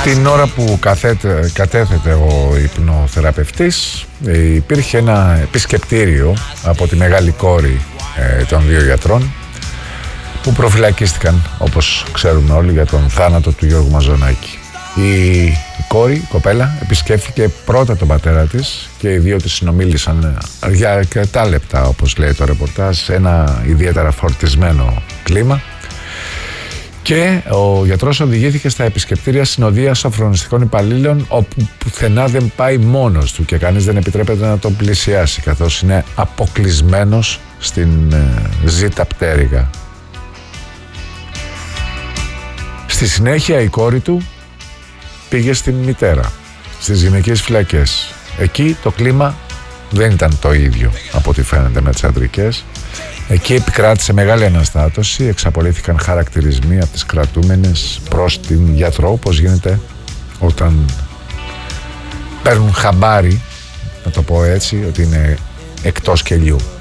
Την ώρα που κατέθεται ο υπνοθεραπευτής, υπήρχε ένα επισκεπτήριο από τη μεγάλη κόρη των δύο γιατρών που προφυλακίστηκαν, όπως ξέρουμε όλοι, για τον θάνατο του Γιώργου Μαζονάκη. Η κόρη, η κοπέλα, επισκέφθηκε πρώτα τον πατέρα της και οι δύο της συνομίλησαν για αρκετά λεπτά, όπως λέει το ρεπορτάζ, σε ένα ιδιαίτερα φορτισμένο κλίμα. Και ο γιατρός οδηγήθηκε στα επισκεπτήρια συνοδείας σοφρονιστικών υπαλλήλων, όπου πουθενά δεν πάει μόνος του και κανείς δεν επιτρέπεται να τον πλησιάσει, καθώς είναι αποκλεισμένος στην ζήτα πτέρυγα. Στη συνέχεια η κόρη του πήγε στην μητέρα, στις γυναικείες φυλακές. Εκεί το κλίμα δεν ήταν το ίδιο από ό,τι φαίνεται με τις αντρικές. Εκεί επικράτησε μεγάλη αναστάτωση, εξαπολύθηκαν χαρακτηρισμοί από τις κρατούμενες προς την γιατρό, όπως γίνεται όταν παίρνουν χαμπάρι, να το πω έτσι, ότι είναι εκτός κελιού.